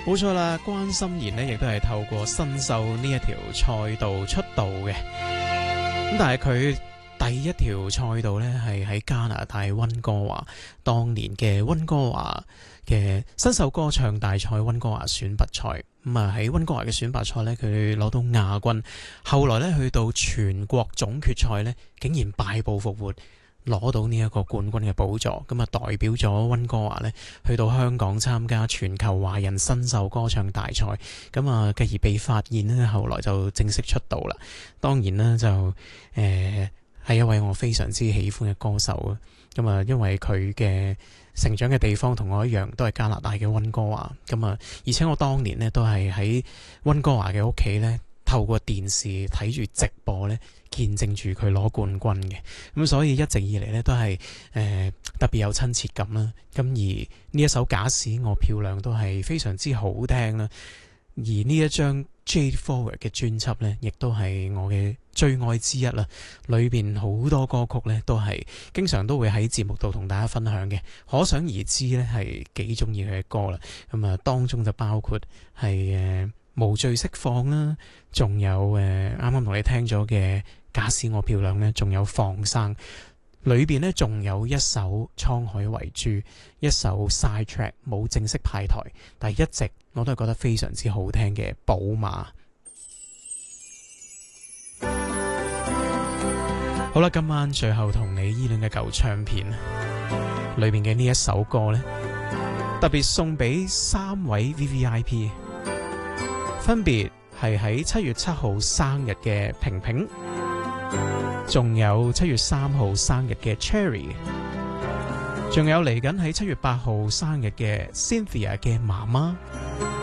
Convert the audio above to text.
冇錯啦，關心妍呢亦都係透過新秀呢一條賽道出道嘅。咁但係佢第一條賽道呢係喺加拿大溫哥華，當年嘅溫哥華嘅新秀歌唱大賽溫哥華選拔賽。咁啊喺溫哥華嘅選拔賽呢，佢攞到亞軍。後來呢，去到全國總決賽呢，竟然敗部復活，攞到呢一個冠軍嘅寶座。咁啊代表咗溫哥華呢，去到香港參加全球華人新秀歌唱大賽。咁啊繼而被發現呢，後來就正式出道啦。當然呢，就係一位我非常之喜歡嘅歌手啊。咁啊因為佢嘅成長嘅地方同我一樣，都係加拿大嘅溫哥華。咁啊而且我當年呢，都係喺溫哥華嘅屋企呢，透過電視睇住直播呢，見證住佢攞冠軍嘅。咁所以一直以嚟呢，都係特別有親切感啦。咁而呢一首假使我漂亮都係非常之好聽啦。而呢一張 Jade Forward 嘅專輯呢，亦都係我嘅最愛之一啦。裏邊好多歌曲呢，都係經常都會喺節目度同大家分享嘅，可想而知呢，係幾中意佢嘅歌啦。咁啊，當中就包括係無罪釋放啦，仲有啱啱同你聽咗嘅假使我漂亮呢，仲有放生。裏邊呢，仲有一首滄海遺珠，一首 side track 冇正式派台，但係一直我都係覺得非常之好聽嘅寶馬。好啦，今晚最後同你依戀嘅舊唱片裏邊嘅呢一首歌呢，特別送俾3位 VVIP， 分別係喺7月7號生日嘅平平，仲有7月3號生日嘅 Cherry， 仲有嚟緊喺7月8號生日嘅 Cynthia 嘅媽媽。